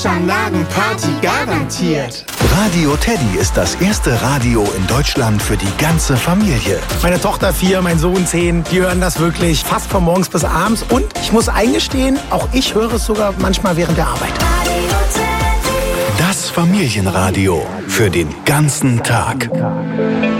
Party garantiert. Radio Teddy ist das erste Radio in Deutschland für die ganze Familie. Meine Tochter 4, mein Sohn 10, die hören das wirklich fast von morgens bis abends. Und ich muss eingestehen, auch ich höre es sogar manchmal während der Arbeit. Das Familienradio für den ganzen Tag.